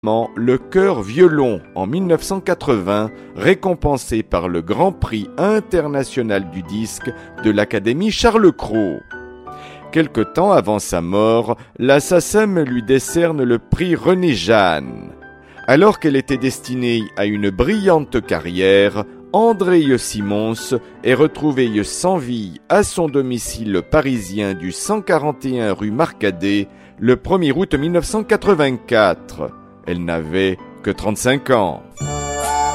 le chœur violon en 1980, récompensé par le Grand Prix international du disque de l'Académie Charles Cros. Quelque temps avant sa mort, la SACEM lui décerne le prix René Jeanne. Alors qu'elle était destinée à une brillante carrière, Andrée Simons est retrouvée sans vie à son domicile parisien du 141 rue Marcadet le 1er août 1984. Elle n'avait que 35 ans.